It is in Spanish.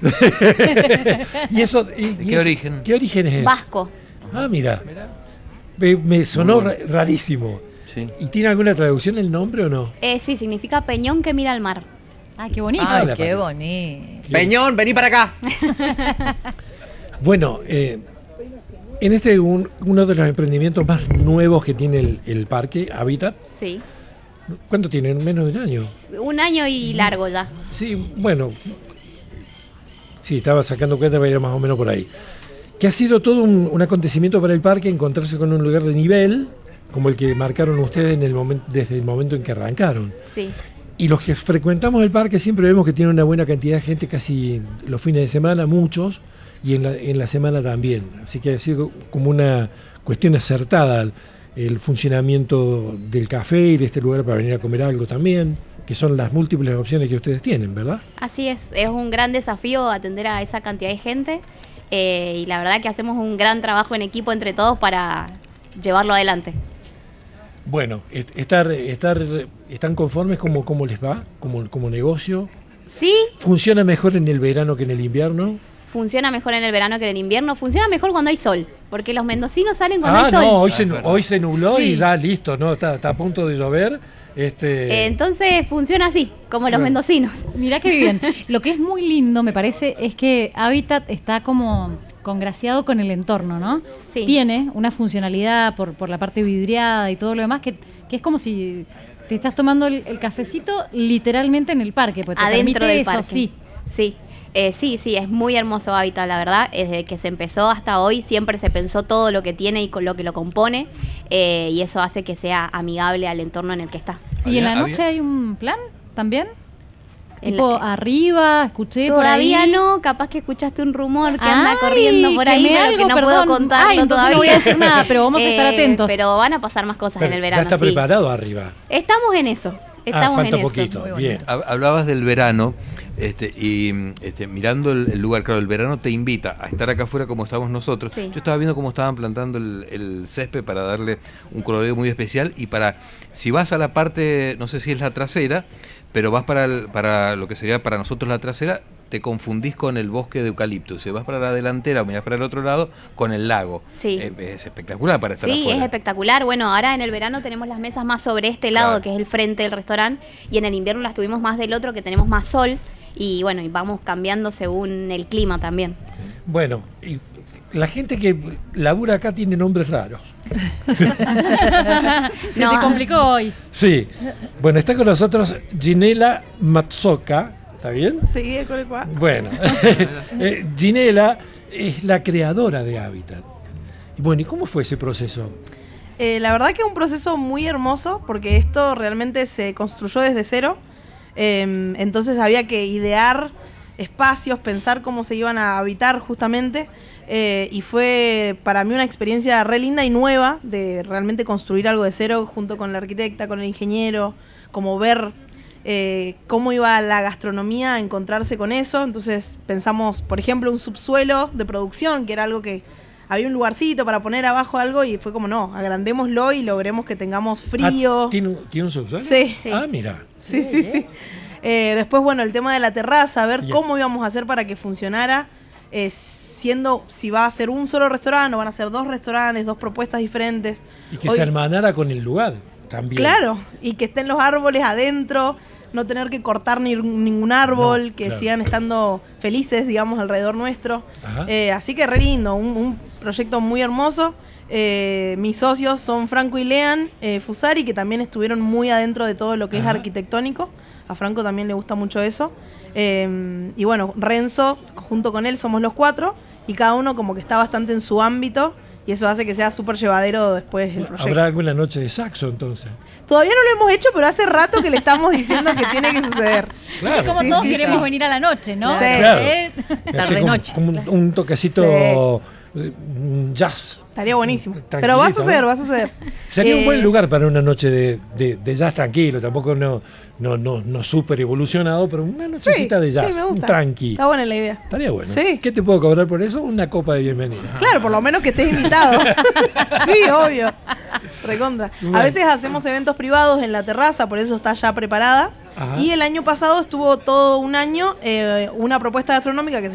¿Y eso? ¿Qué origen? ¿Qué origen es? Vasco. Ah, mira. Me sonó rarísimo. Sí. ¿Y tiene alguna traducción el nombre o no? Sí, significa peñón que mira al mar. Ah, qué bonito. Ah, Ay, la qué palabra. bonito. Peñón, vení para acá. Bueno, en uno de los emprendimientos más nuevos que tiene el parque, Hábitat, Sí. ¿cuánto tiene? Menos de un año. 1 año y largo ya. Sí, bueno. Sí, estaba sacando cuenta para ir más o menos por ahí. Que ha sido todo un acontecimiento para el parque, encontrarse con un lugar de nivel, como el que marcaron ustedes desde el momento en que arrancaron. Sí. Y los que frecuentamos el parque siempre vemos que tiene una buena cantidad de gente, casi los fines de semana, muchos, y en la semana también. Así que ha sido como una cuestión acertada el funcionamiento del café y de este lugar para venir a comer algo también, que son las múltiples opciones que ustedes tienen, ¿verdad? Así es un gran desafío atender a esa cantidad de gente y la verdad que hacemos un gran trabajo en equipo entre todos para llevarlo adelante. Bueno, ¿están conformes cómo les va como negocio? Sí, ¿Funciona mejor en el verano que en el invierno? funciona mejor en el verano que en el invierno, funciona mejor cuando hay sol, porque los mendocinos salen cuando hay sol. No, verdad. hoy se nubló Sí. y ya listo, ¿no? Está a punto de llover. Entonces funciona así, como los Bueno. mendocinos. Mirá qué bien. Lo que es muy lindo, me parece, es que Hábitat está como congraciado con el entorno, ¿no? Sí. Tiene una funcionalidad por la parte vidriada y todo lo demás que es como si te estás tomando el cafecito literalmente en el parque, porque te Adentro permite del eso, parque. sí. Sí. Sí, es muy hermoso Hábitat, la verdad. Desde que se empezó hasta hoy siempre se pensó todo lo que tiene y con lo que lo compone y eso hace que sea amigable al entorno en el que está. ¿Y en la Había- noche hay un plan también? En Tipo la- arriba, escuché por Todavía ahí. no, capaz que escuchaste un rumor que Ay, anda corriendo por ahí, quemé pero algo, que no perdón. puedo contarlo Ay, entonces todavía. no voy a decir nada, pero vamos a estar atentos. Pero van a pasar más cosas en el verano, Ya está sí. preparado arriba. Estamos en eso, estamos falta en eso. poquito. Muy Bien. Hablabas del verano y mirando el lugar, claro, el verano te invita a estar acá afuera como estamos nosotros. Sí. Yo estaba viendo cómo estaban plantando el césped para darle un colorido muy especial y si vas a la parte, no sé si es la trasera, pero vas para lo que sería para nosotros la trasera, te confundís con el bosque de eucalipto. Si vas para la delantera o mirás para el otro lado, con el lago. Sí. Es espectacular para estar Sí, afuera. es espectacular. Bueno, ahora en el verano tenemos las mesas más sobre este lado, Claro. que es el frente del restaurante, y en el invierno las tuvimos más del otro, que tenemos más sol, y bueno, y vamos cambiando según el clima también. Bueno, y la gente que labura acá tiene nombres raros. Se No, te complicó hoy. Sí. Bueno, está con nosotros Ginela Matzoka. ¿Está bien? Sí, con el cual. Bueno, Ginela es la creadora de Hábitat. Y bueno, ¿y cómo fue ese proceso? La verdad que es un proceso muy hermoso porque esto realmente se construyó desde cero. Entonces había que idear espacios, pensar cómo se iban a habitar justamente. Y fue para mí una experiencia re linda y nueva de realmente construir algo de cero junto con la arquitecta, con el ingeniero, como ver cómo iba la gastronomía a encontrarse con eso. Entonces pensamos, por ejemplo, un subsuelo de producción, que era algo que había un lugarcito para poner abajo algo y fue como, no, agrandémoslo y logremos que tengamos frío. Ah, ¿tiene un subsuelo? Sí. Sí. Ah, mira. Sí. Después, bueno, el tema de la terraza, ver Bien. cómo íbamos a hacer para que funcionara, siendo si va a ser un solo restaurante o van a ser 2 restaurantes, 2 propuestas diferentes. Y que Hoy- se hermanara con el lugar también. Claro, y que estén los árboles adentro, no tener que cortar ningún árbol, No, que claro. sigan estando felices, digamos, alrededor nuestro. Ajá. Así que re lindo, un proyecto muy hermoso. Mis socios son Franco y Lean Fusari, que también estuvieron muy adentro de todo lo que es Ajá. arquitectónico. A Franco también le gusta mucho eso. Y bueno, Renzo, junto con él somos los 4, y cada uno como que está bastante en su ámbito, y eso hace que sea súper llevadero después el proyecto. ¿Habrá alguna noche de saxo entonces? Todavía no lo hemos hecho, pero hace rato que le estamos diciendo que tiene que suceder. Claro. Es como Sí, todos sí, queremos sí. venir a la noche, ¿no? Sí. Claro. Tarde Así como- noche. como un toquecito jazz. Estaría buenísimo. Tranquilito, Pero va a suceder, ¿no? va a suceder. Sería un buen Eh, lugar para una noche de jazz tranquilo, tampoco no súper evolucionado, pero una nochecita de jazz, sí, me un gusta. tranqui. Está buena la idea. Estaría bueno. Sí. ¿Qué te puedo cobrar por eso? Una copa de bienvenida. Claro, por lo menos que estés invitado. Sí, obvio. Recontra. Bueno. A veces hacemos eventos privados en la terraza, por eso está ya preparada. Ajá. Y el año pasado estuvo todo un año una propuesta gastronómica que se